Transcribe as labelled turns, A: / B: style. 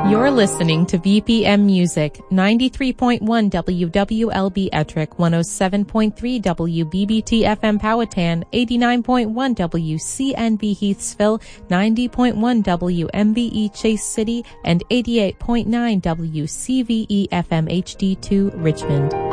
A: You're listening to BPM Music, 93.1 WWLB Ettrick, 107.3 WBBT FM Powhatan, 89.1 WCNB Heathsville, 90.1 WMBE Chase City, and 88.9 WCVE FM HD2 Richmond.